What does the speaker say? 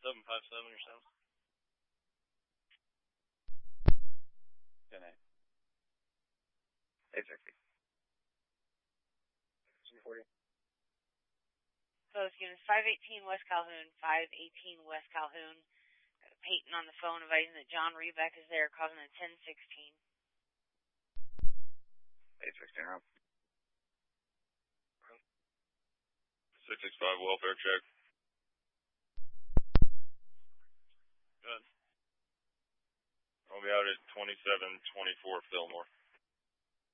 757 or something. 10-8. 860. 240. Post units 518 West Calhoun, 518 West Calhoun. Peyton on the phone advising that John Rebeck is there, causing a 1016. 816 Rob. 665 welfare check. Good. I'll be out at 2724 Fillmore.